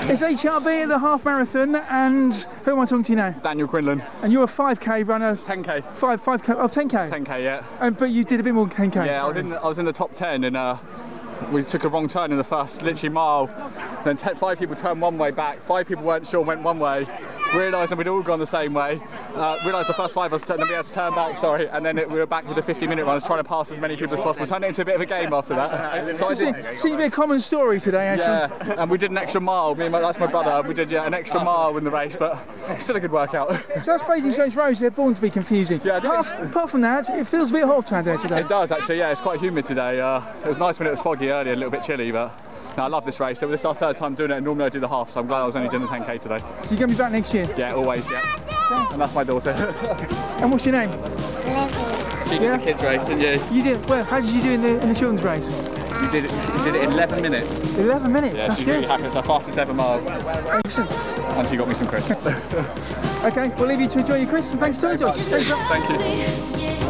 It's HRB at the half marathon, and who am I talking to now? Daniel Quinlan. And you're a 5k runner. 10k. 5k. Oh, 10k. 10k, yeah. But you did a bit more than 10k. Yeah, I was in the top 10, and we took a wrong turn in the first literally mile. Then 5 people turned one way back. 5 people weren't sure, went one way. Realised that we'd all gone the same way. Realised the first 5 was then we had to turn back. Sorry, and then we were back with the 50-minute runners, trying to pass as many people as possible. Turned it into a bit of a game after that. So Seems to be a common story today, actually. Yeah, and we did an extra mile. That's my brother. We did an extra mile in the race, but still a good workout. So that's Basingstoke roads. They're born to be confusing. Yeah, apart from that, it feels a bit hot out there today. It does actually. Yeah, it's quite humid today. It was nice when it was foggy earlier, a little bit chilly, but. No, I love this race. So this is our 3rd time doing it, and normally I do the half, so I'm glad I was only doing the 10k today. So you're going to be back next year? Yeah, always, yeah. And that's my daughter. And what's your name? Olivia. She did the kids' race, didn't you? You did? Well, how did you do in the children's race? You did it in 11 minutes. 11 minutes? Yeah, that's she's good. really happy. It's our fastest ever mile. Excellent. And she got me some crisps. Okay, we'll leave you to enjoy your crisps, and thanks for talking to us. Thank you.